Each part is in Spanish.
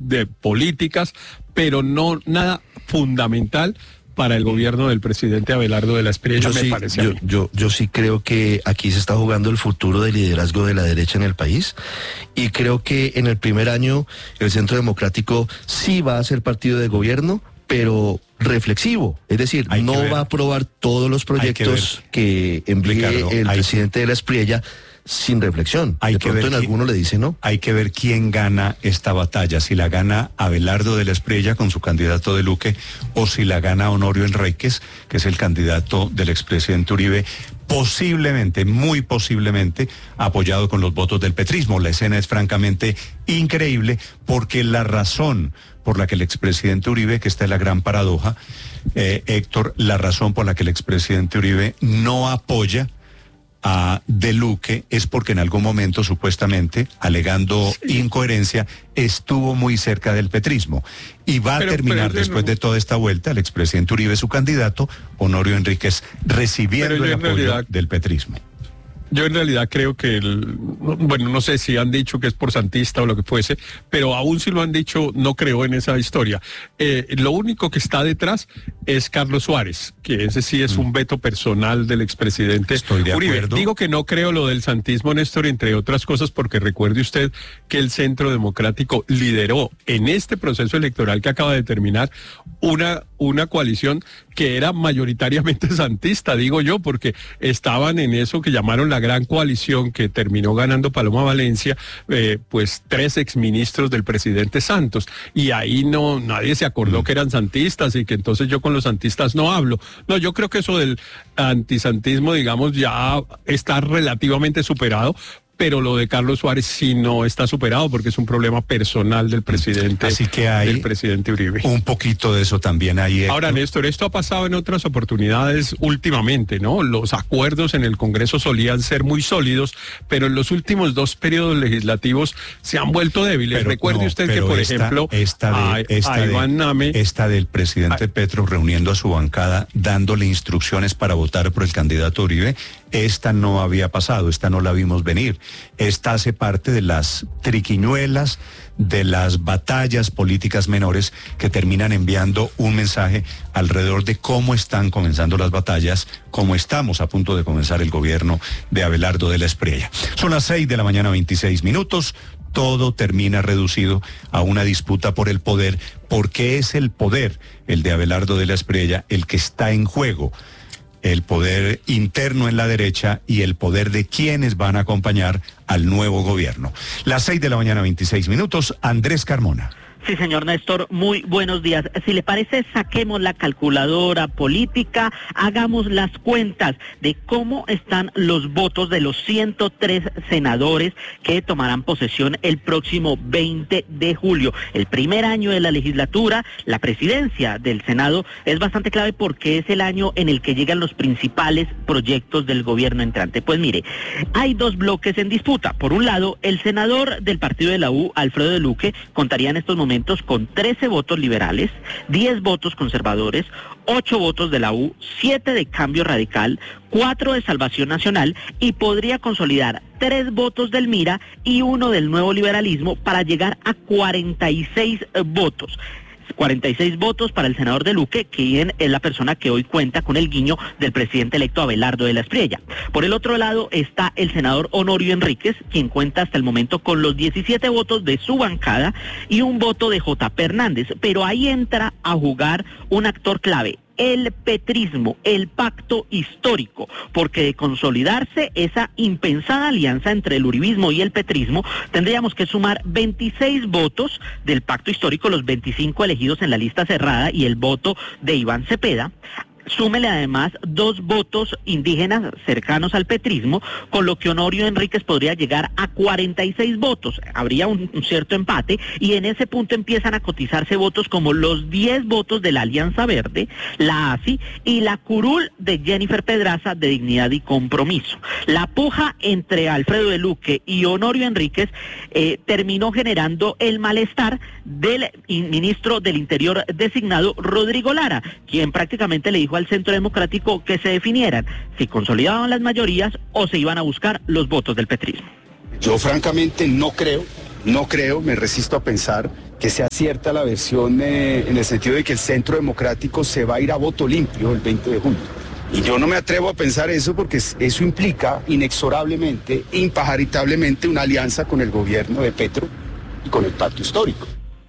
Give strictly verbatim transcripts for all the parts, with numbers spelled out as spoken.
de políticas, pero no nada fundamental para el gobierno del presidente Abelardo de la Espriella, me sí, parece. Yo, yo, yo sí creo que aquí se está jugando el futuro del liderazgo de la derecha en el país, y creo que en el primer año el Centro Democrático sí va a ser partido de gobierno, pero reflexivo, es decir, Hay no ver, va a aprobar todos los proyectos que, que envíe Ricardo, el hay, presidente de la Espriella sin reflexión. Hay de que pronto ver en quién, alguno le dice no. Hay que ver quién gana esta batalla, si la gana Abelardo de la Espriella con su candidato de Luque, o si la gana Honorio Enríquez, que es el candidato del expresidente Uribe, posiblemente, muy posiblemente, apoyado con los votos del petrismo. La escena es francamente increíble, porque la razón por la que el expresidente Uribe, que esta es la gran paradoja, eh, Héctor, la razón por la que el expresidente Uribe no apoya a De Luque es porque en algún momento, supuestamente, alegando incoherencia, estuvo muy cerca del petrismo. Y va pero, a terminar, pero después no... de toda esta vuelta, el expresidente Uribe, su candidato, Honorio Enríquez, recibiendo el apoyo realidad... del petrismo. Yo en realidad creo que, el, bueno, no sé si han dicho que es por santista o lo que fuese, pero aún si lo han dicho, no creo en esa historia. Eh, lo único que está detrás es Carlos Suárez, que ese sí es mm. un veto personal del expresidente Estoy de Uribe. acuerdo. Digo que no creo lo del santismo, Néstor, entre otras cosas, porque recuerde usted que el Centro Democrático lideró en este proceso electoral que acaba de terminar una, una coalición que era mayoritariamente santista, digo yo, porque estaban en eso que llamaron la gran coalición, que terminó ganando Paloma Valencia, eh, pues tres exministros del presidente Santos, y ahí no, nadie se acordó mm. que eran santistas, y que entonces yo con los santistas no hablo. No, yo creo que eso del antisantismo, digamos, ya está relativamente superado, pero lo de Carlos Suárez sí no está superado, porque es un problema personal del presidente, Así que hay del presidente Uribe. Un poquito de eso también hay. Héctor. Ahora, Néstor, esto ha pasado en otras oportunidades últimamente, ¿no? Los acuerdos en el Congreso solían ser muy sólidos, pero en los últimos dos periodos legislativos se han vuelto débiles. Pero, Recuerde no, usted que, por esta, ejemplo, esta de, a, esta a Iván de, Name... Esta del presidente a, Petro reuniendo a su bancada, dándole instrucciones para votar por el candidato Uribe, esta no había pasado, esta no la vimos venir. Esta hace parte de las triquiñuelas, de las batallas políticas menores que terminan enviando un mensaje alrededor de cómo están comenzando las batallas, cómo estamos a punto de comenzar el gobierno de Abelardo de la Espriella. Son las seis de la mañana, veintiséis minutos. Todo termina reducido a una disputa por el poder, porque es el poder, el de Abelardo de la Espriella, el que está en juego. El poder interno en la derecha y el poder de quienes van a acompañar al nuevo gobierno. Las seis de la mañana, veintiséis minutos, Andrés Carmona. Sí, señor Néstor, muy buenos días. Si le parece, saquemos la calculadora política, hagamos las cuentas de cómo están los votos de los ciento tres senadores que tomarán posesión el próximo veinte de julio. El primer año de la legislatura, la presidencia del Senado es bastante clave porque es el año en el que llegan los principales proyectos del gobierno entrante. Pues mire, hay dos bloques en disputa. Por un lado, el senador del partido de la U, Alfredo de Luque, contaría en estos momentos con trece votos liberales, diez votos conservadores, ocho votos de la U, siete de Cambio Radical, cuatro de Salvación Nacional, y podría consolidar tres votos del Mira y uno del Nuevo Liberalismo para llegar a cuarenta y seis votos. cuarenta y seis votos para el senador de Luque, quien es la persona que hoy cuenta con el guiño del presidente electo Abelardo de la Espriella. Por el otro lado está el senador Honorio Enríquez, quien cuenta hasta el momento con los diecisiete votos de su bancada y un voto de J P Hernández, pero ahí entra a jugar un actor clave: el petrismo, el pacto histórico, porque de consolidarse esa impensada alianza entre el uribismo y el petrismo, tendríamos que sumar veintiséis votos del pacto histórico, los veinticinco elegidos en la lista cerrada y el voto de Iván Cepeda. Súmele además dos votos indígenas cercanos al petrismo, con lo que Honorio Enríquez podría llegar a cuarenta y seis votos. Habría un, un cierto empate, y en ese punto empiezan a cotizarse votos como los diez votos de la Alianza Verde, la A S I y la curul de Jennifer Pedraza de Dignidad y Compromiso. La puja entre Alfredo de Luque y Honorio Enríquez eh, terminó generando el malestar del ministro del Interior designado, Rodrigo Lara, quien prácticamente le dijo al Centro Democrático que se definieran si consolidaban las mayorías o se iban a buscar los votos del petrismo. Yo francamente no creo, no creo, me resisto a pensar que sea cierta la versión eh, en el sentido de que el Centro Democrático se va a ir a voto limpio el veinte de julio. Y yo no me atrevo a pensar eso porque eso implica inexorablemente, impajaritablemente, una alianza con el gobierno de Petro y con el pacto histórico.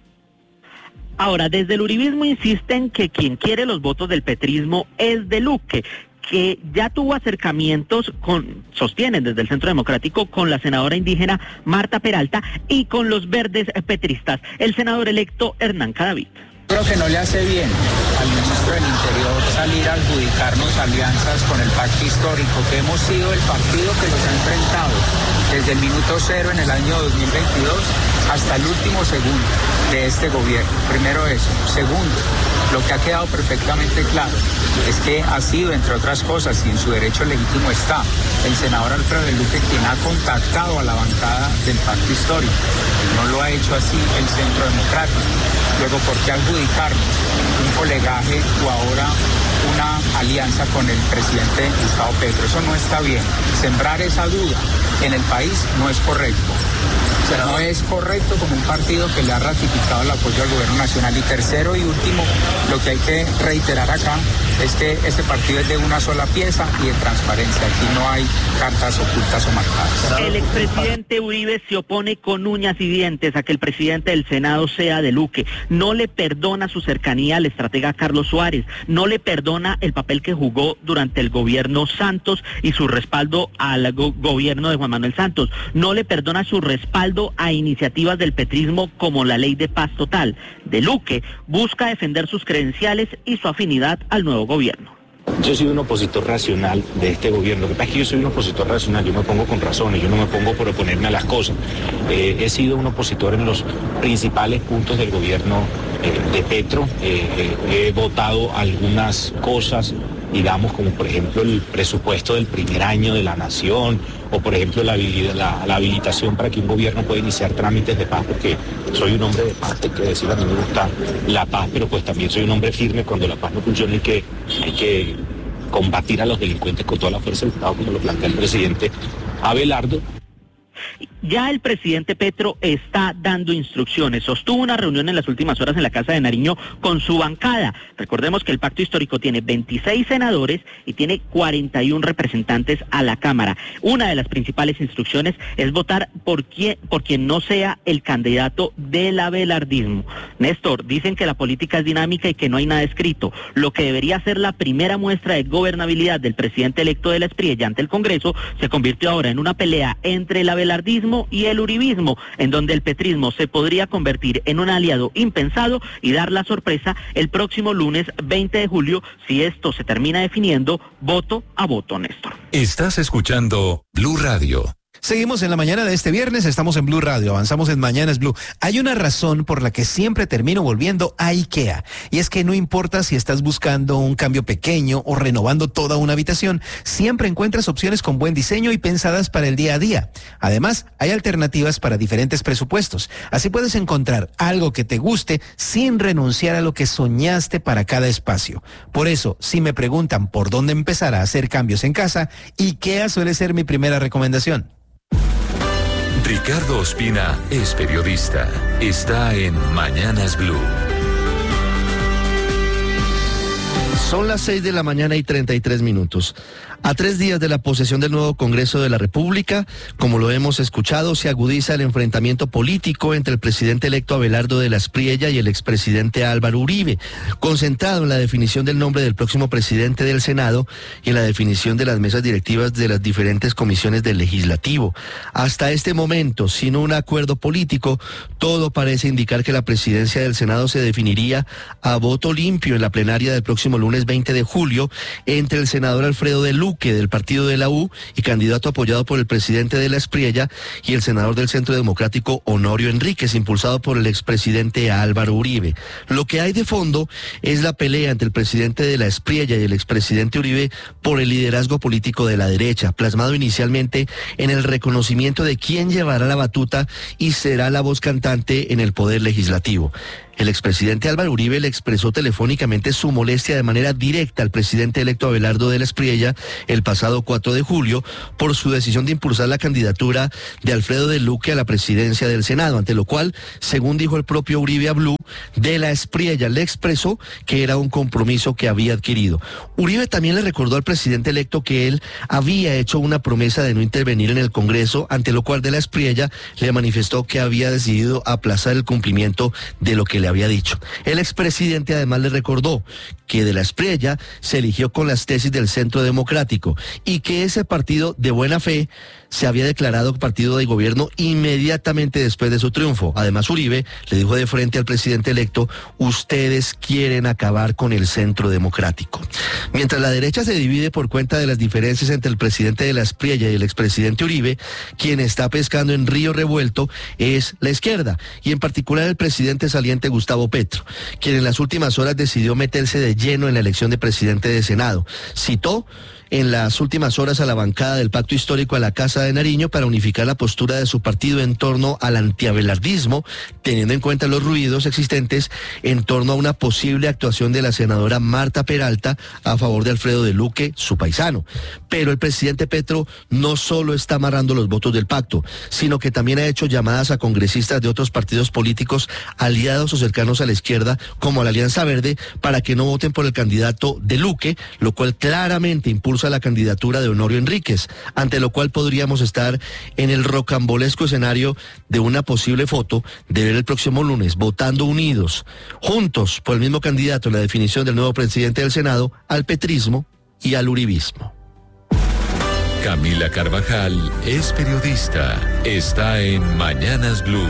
Ahora, desde el uribismo insisten que quien quiere los votos del petrismo es de Luque, que ya tuvo acercamientos con, sostienen desde el Centro Democrático, con la senadora indígena Marta Peralta y con los verdes petristas, el senador electo Hernán Cadavid. Creo que no le hace bien al ministro del Interior salir a adjudicarnos alianzas con el pacto histórico, que hemos sido el partido que los ha enfrentado desde el minuto cero en el año dos mil veintidós hasta el último segundo de este gobierno. Primero eso. Segundo, lo que ha quedado perfectamente claro es que ha sido, entre otras cosas, y en su derecho legítimo está, el senador Alfredo de Luque quien ha contactado a la bancada del pacto histórico. No lo ha hecho así el Centro Democrático. Luego, ¿por qué adjudicarnos un colegaje o ahora una alianza con el presidente Gustavo Petro? Eso no está bien. Sembrar esa duda en el país no es correcto. O sea, no es correcto como un partido que le ha ratificado el apoyo al gobierno nacional. Y tercero y último, lo que hay que reiterar acá es que este partido es de una sola pieza y de transparencia. Aquí no hay cartas ocultas o marcadas. El expresidente Uribe se opone con uñas y dientes a que el presidente del Senado sea de Luque. No le perdona su cercanía al estratega Carlos Suárez. No le perdona el papel que jugó durante el gobierno Santos y su respaldo al go- gobierno de Juan Manuel Santos. No le perdona su respaldo a iniciativas del petrismo como la ley de paz total. De Luque busca defender sus credenciales y su afinidad al nuevo gobierno. Yo soy un opositor racional de este gobierno. Lo que pasa es que yo soy un opositor racional, yo me pongo con razones, yo no me pongo por oponerme a las cosas. Eh, he sido un opositor en los principales puntos del gobierno eh, de Petro. Eh, eh, he votado algunas cosas, digamos, como por ejemplo el presupuesto del primer año de la nación, o por ejemplo la, la, la habilitación para que un gobierno pueda iniciar trámites de paz, porque soy un hombre de paz, hay que decir, a mí me gusta la paz, pero pues también soy un hombre firme. Cuando la paz no funciona hay que, hay que combatir a los delincuentes con toda la fuerza del Estado, como lo plantea el presidente Abelardo. Ya el presidente Petro está dando instrucciones. Sostuvo una reunión en las últimas horas en la Casa de Nariño con su bancada. Recordemos que el pacto histórico tiene veintiséis senadores y tiene cuarenta y uno representantes a la Cámara. Una de las principales instrucciones es votar por quien, por quien no sea el candidato del abelardismo. Néstor, dicen que la política es dinámica y que no hay nada escrito. Lo que debería ser la primera muestra de gobernabilidad del presidente electo de la Espriella ante el Congreso se convirtió ahora en una pelea entre el abelardismo y el uribismo, en donde el petrismo se podría convertir en un aliado impensado y dar la sorpresa el próximo lunes veinte de julio si esto se termina definiendo voto a voto, Néstor. Estás escuchando Blue Radio. Seguimos en la mañana de este viernes, estamos en Blue Radio, avanzamos en Mañanas Blue. Hay una razón por la que siempre termino volviendo a IKEA, y es que no importa si estás buscando un cambio pequeño o renovando toda una habitación, siempre encuentras opciones con buen diseño y pensadas para el día a día. Además, hay alternativas para diferentes presupuestos, así puedes encontrar algo que te guste sin renunciar a lo que soñaste para cada espacio. Por eso, si me preguntan por dónde empezar a hacer cambios en casa, IKEA suele ser mi primera recomendación. Ricardo Ospina es periodista. Está en Mañanas Blue. Son las seis de la mañana y treinta y tres minutos. A tres días de la posesión del nuevo Congreso de la República, como lo hemos escuchado, se agudiza el enfrentamiento político entre el presidente electo Abelardo de la Espriella y el expresidente Álvaro Uribe, concentrado en la definición del nombre del próximo presidente del Senado y en la definición de las mesas directivas de las diferentes comisiones del Legislativo. Hasta este momento, sin un acuerdo político, todo parece indicar que la presidencia del Senado se definiría a voto limpio en la plenaria del próximo lunes veinte de julio entre el senador Alfredo de Luque del partido de la U y candidato apoyado por el presidente de la Espriella y el senador del Centro Democrático Honorio Enríquez, impulsado por el expresidente Álvaro Uribe. Lo que hay de fondo es la pelea entre el presidente de la Espriella y el expresidente Uribe por el liderazgo político de la derecha, plasmado inicialmente en el reconocimiento de quién llevará la batuta y será la voz cantante en el poder legislativo. El expresidente Álvaro Uribe le expresó telefónicamente su molestia de manera directa al presidente electo Abelardo de la Espriella el pasado cuatro de julio por su decisión de impulsar la candidatura de Alfredo de Luque a la presidencia del Senado, ante lo cual, según dijo el propio Uribe a Blue, de la Espriella le expresó que era un compromiso que había adquirido. Uribe también le recordó al presidente electo que él había hecho una promesa de no intervenir en el Congreso, ante lo cual de la Espriella le manifestó que había decidido aplazar el cumplimiento de lo que le había dicho. El expresidente además le recordó que de la Espriella se eligió con las tesis del Centro Democrático y que ese partido de buena fe se había declarado partido de gobierno inmediatamente después de su triunfo. Además, Uribe le dijo de frente al presidente electo: ustedes quieren acabar con el Centro Democrático. Mientras la derecha se divide por cuenta de las diferencias entre el presidente de la Espriella y el expresidente Uribe, quien está pescando en río revuelto es la izquierda, y en particular el presidente saliente Gustavo Petro, quien en las últimas horas decidió meterse de lleno en la elección de presidente de Senado. Citó en las últimas horas a la bancada del Pacto Histórico a la Casa de Nariño para unificar la postura de su partido en torno al antiabelardismo, teniendo en cuenta los ruidos existentes en torno a una posible actuación de la senadora Marta Peralta a favor de Alfredo de Luque, su paisano. Pero el presidente Petro no solo está amarrando los votos del pacto, sino que también ha hecho llamadas a congresistas de otros partidos políticos aliados o cercanos a la izquierda, como a la Alianza Verde, para que no voten por el candidato de Luque, lo cual claramente impulsa a la candidatura de Honorio Enríquez, ante lo cual podríamos estar en el rocambolesco escenario de una posible foto de ver el próximo lunes votando unidos, juntos por el mismo candidato en la definición del nuevo presidente del Senado, al petrismo y al uribismo. Camila Carvajal es periodista. Está en Mañanas Blue.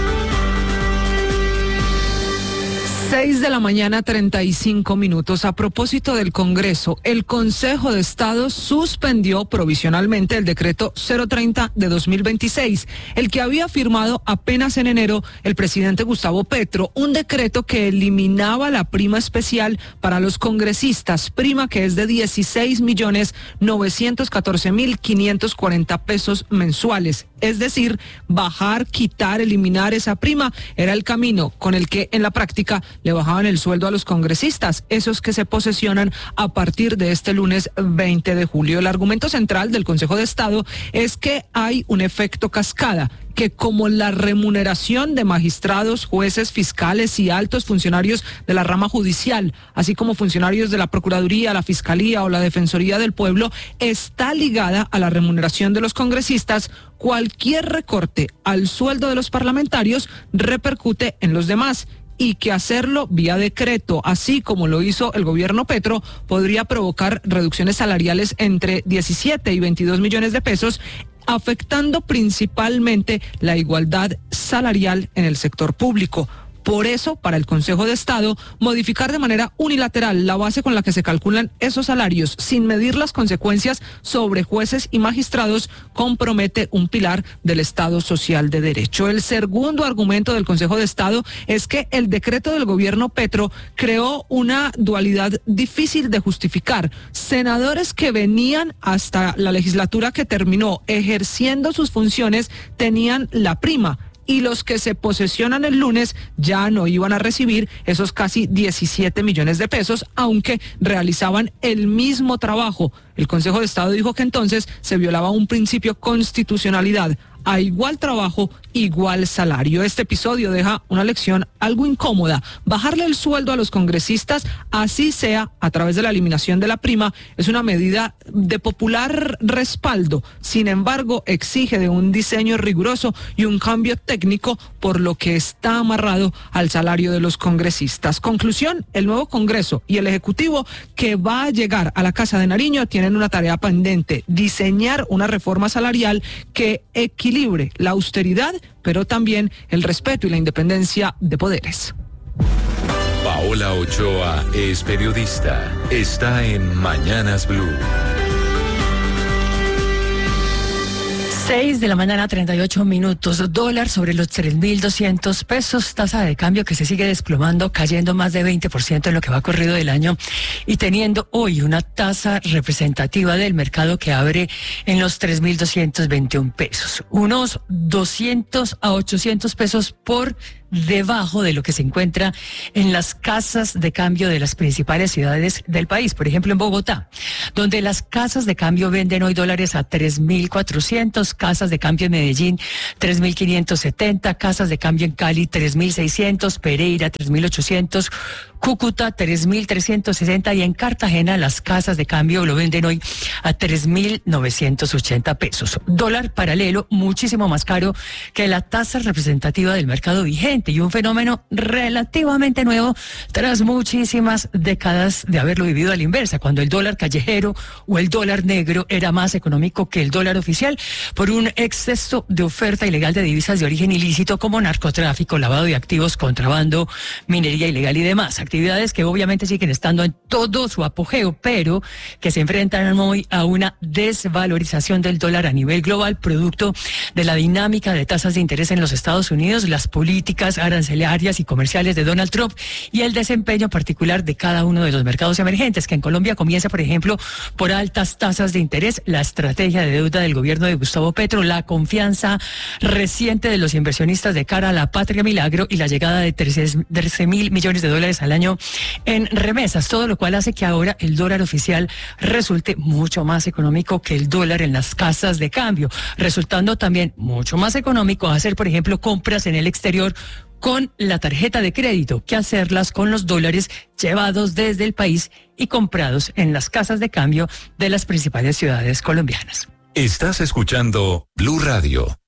Seis de la mañana, treinta y cinco minutos. A propósito del Congreso, el Consejo de Estado suspendió provisionalmente el decreto cero treinta de dos mil veintiséis, el que había firmado apenas en enero el presidente Gustavo Petro, un decreto que eliminaba la prima especial para los congresistas, prima que es de dieciséis millones novecientos catorce mil quinientos cuarenta pesos mensuales. Es decir, bajar, quitar, eliminar esa prima era el camino con el que en la práctica le bajaban el sueldo a los congresistas, esos que se posesionan a partir de este lunes veinte de julio. El argumento central del Consejo de Estado es que hay un efecto cascada, que como la remuneración de magistrados, jueces, fiscales y altos funcionarios de la rama judicial, así como funcionarios de la Procuraduría, la Fiscalía o la Defensoría del Pueblo, está ligada a la remuneración de los congresistas, cualquier recorte al sueldo de los parlamentarios repercute en los demás, y que hacerlo vía decreto, así como lo hizo el gobierno Petro, podría provocar reducciones salariales entre diecisiete y veintidós millones de pesos, afectando principalmente la igualdad salarial en el sector público. Por eso, para el Consejo de Estado, modificar de manera unilateral la base con la que se calculan esos salarios sin medir las consecuencias sobre jueces y magistrados compromete un pilar del Estado social de derecho. El segundo argumento del Consejo de Estado es que el decreto del gobierno Petro creó una dualidad difícil de justificar. Senadores que venían hasta la legislatura que terminó ejerciendo sus funciones tenían la prima, y los que se posesionan el lunes ya no iban a recibir esos casi diecisiete millones de pesos, aunque realizaban el mismo trabajo. El Consejo de Estado dijo que entonces se violaba un principio constitucionalidad: a igual trabajo, igual salario. Este episodio deja una lección algo incómoda. Bajarle el sueldo a los congresistas, así sea a través de la eliminación de la prima, es una medida de popular respaldo. Sin embargo, exige de un diseño riguroso y un cambio técnico, por lo que está amarrado al salario de los congresistas. Conclusión: el nuevo Congreso y el Ejecutivo que va a llegar a la Casa de Nariño tienen una tarea pendiente: diseñar una reforma salarial que equilibre la austeridad, pero también el respeto y la independencia de poderes. Paola Ochoa es periodista. Está en Mañanas Blue. Seis de la mañana, treinta y ocho minutos. Dólar sobre los tres mil doscientos pesos. Tasa de cambio que se sigue desplomando, cayendo más de veinte por ciento en lo que va corrido del año y teniendo hoy una tasa representativa del mercado que abre en los tres mil doscientos veintiún pesos. Unos doscientos a ochocientos pesos por debajo de lo que se encuentra en las casas de cambio de las principales ciudades del país. Por ejemplo, en Bogotá, donde las casas de cambio venden hoy dólares a tres mil cuatrocientos, casas de cambio en Medellín tres mil quinientos setenta, casas de cambio en Cali tres mil seiscientos, Pereira tres mil ochocientos, Cúcuta tres mil trescientos sesenta y en Cartagena las casas de cambio lo venden hoy a tres mil novecientos ochenta pesos. Dólar paralelo muchísimo más caro que la tasa representativa del mercado vigente y un fenómeno relativamente nuevo tras muchísimas décadas de haberlo vivido a la inversa, cuando el dólar callejero o el dólar negro era más económico que el dólar oficial por un exceso de oferta ilegal de divisas de origen ilícito como narcotráfico, lavado de activos, contrabando, minería ilegal y demás. Actividades que obviamente siguen estando en todo su apogeo, pero que se enfrentan hoy a una desvalorización del dólar a nivel global, producto de la dinámica de tasas de interés en los Estados Unidos, las políticas arancelarias y comerciales de Donald Trump y el desempeño particular de cada uno de los mercados emergentes, que en Colombia comienza, por ejemplo, por altas tasas de interés, la estrategia de deuda del gobierno de Gustavo Petro, la confianza reciente de los inversionistas de cara a la patria milagro y la llegada de trece mil millones de dólares al año en remesas, todo lo cual hace que ahora el dólar oficial resulte mucho más económico que el dólar en las casas de cambio, resultando también mucho más económico hacer, por ejemplo, compras en el exterior con la tarjeta de crédito que hacerlas con los dólares llevados desde el país y comprados en las casas de cambio de las principales ciudades colombianas. Estás escuchando Blue Radio.